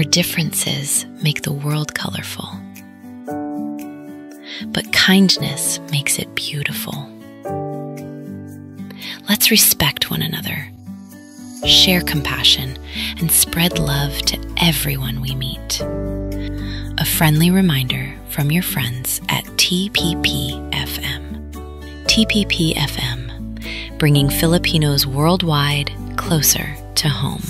Our differences make the world colorful, but kindness makes it beautiful. Let's respect one another, share compassion, and spread love to everyone we meet. A friendly reminder from your friends at TPP-FM. TPP-FM, bringing Filipinos worldwide closer to home.